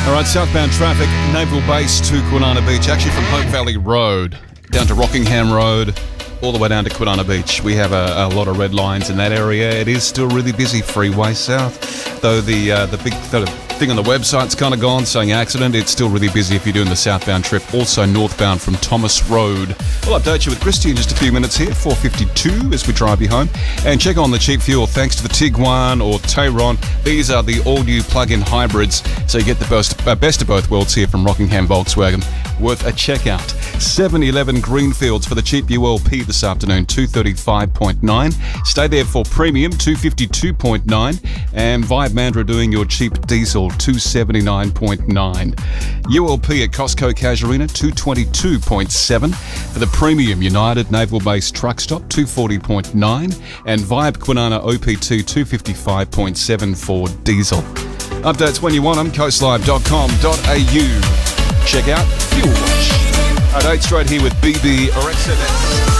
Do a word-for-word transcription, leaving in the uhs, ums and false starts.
All right, southbound traffic, Naval Base to Kwinana Beach, actually from Hope Valley Road down to Rockingham Road, all the way down to Kwinana Beach. We have a, a lot of red lines in that area. It is still really busy freeway south, though the uh, the big the thing on the website's kind of gone saying accident. It's still really busy if you're doing the southbound trip. Also northbound from Thomas Road. We'll update you with Christy in just a few minutes here, four fifty-two as we drive you home. And check on the cheap fuel thanks to the Tiguan or Tayron. These are the all-new plug-in hybrids, so you get the best, uh, best of both worlds here from Rockingham Volkswagen. Worth a checkout. seven eleven Greenfields for the cheap U L P this afternoon, two thirty-five point nine. Stay there for premium, two fifty-two point nine. And Vibe Mandra doing your cheap diesel, two seventy-nine point nine. U L P at Costco Casuarina, two twenty-two point seven. For the premium United Naval Base Truck Stop, two forty point nine. And Vibe Kwinana O P T, two fifty-five point seven for diesel. Updates when you want them, coastlive dot com dot a u. Check out Fuel Watch. At eight straight here with B B or X M S.